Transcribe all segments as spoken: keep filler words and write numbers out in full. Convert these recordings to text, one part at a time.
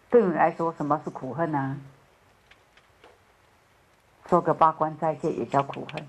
对你来说，什么是苦恨呢？说个八关斋戒也叫苦恨。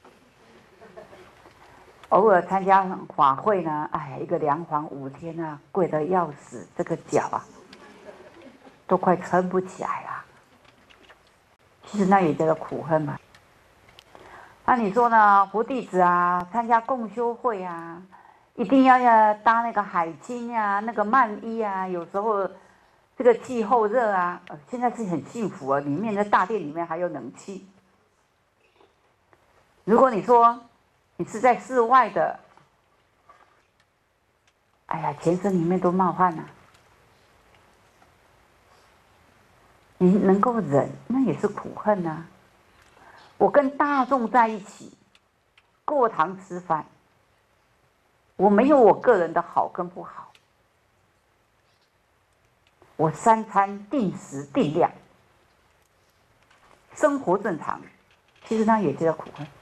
偶尔参加法会呢，哎，一个梁皇五天啊，跪得要死，这个脚啊，都快撑不起来了。其实那也叫做苦恨嘛。那你说呢？佛弟子啊，参加共修会啊，一定要要搭那个海青啊，那个曼衣啊，有时候这个气候热啊，呃，现在是很幸福啊，里面的大殿里面还有冷气。如果你说你是在室外的，哎呀，全身里面都冒汗了、啊。你能够忍，那也是苦恨啊。我跟大众在一起，过堂吃饭，我没有我个人的好跟不好，我三餐定时定量，生活正常，其实那也叫苦恨。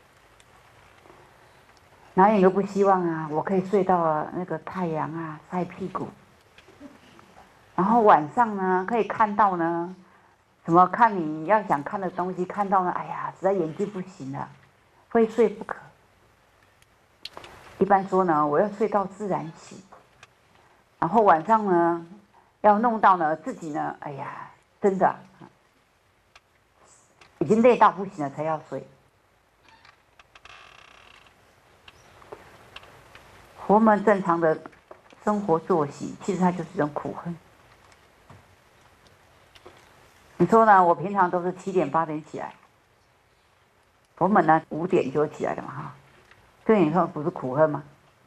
哪有人不希望啊？我可以睡到那个太阳啊晒屁股，然后晚上呢可以看到呢，什么看你要想看的东西，看到呢，哎呀，实在眼睛不行了，非睡不可。一般说呢，我要睡到自然醒，然后晚上呢要弄到呢自己呢，哎呀，真的已经累到不行了才要睡。我们正常的生活作息，其实它就是一种苦恨。你说呢？我平常都是七点八点起来，我们呢五点就起来了嘛哈，对你说不是苦恨吗？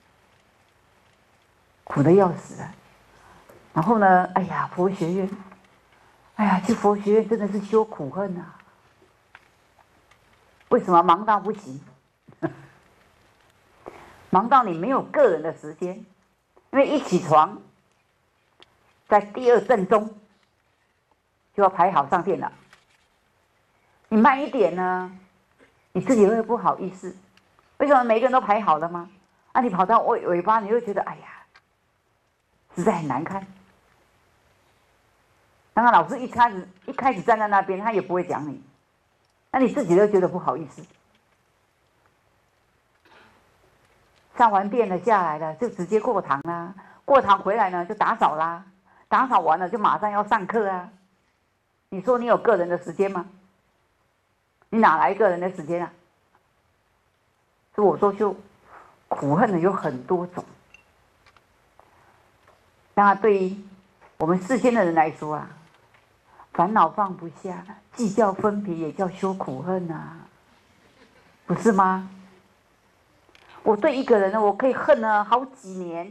苦得要死啊！然后呢，哎呀，佛学院，哎呀，去佛学院真的是修苦恨啊！为什么忙到不行？忙到你没有个人的时间，因为一起床，在第二阵钟就要排好上殿了。你慢一点呢，你自己会不好意思。为什么每个人都排好了吗？啊，你跑到尾尾巴，你会觉得哎呀，实在很难看。当然，老师一开始一开始站在那边，他也不会讲你，那你自己都觉得不好意思。上完殿了下来了，就直接过堂啦。过堂回来呢，就打扫啦。打扫完了就马上要上课啊。你说你有个人的时间吗？你哪来个人的时间啊？所以我说，就苦恨的有很多种。那对于我们世间的人来说啊，烦恼放不下，计较分别也叫修苦恨啊，不是吗？我对一个人呢，我可以恨了好几年。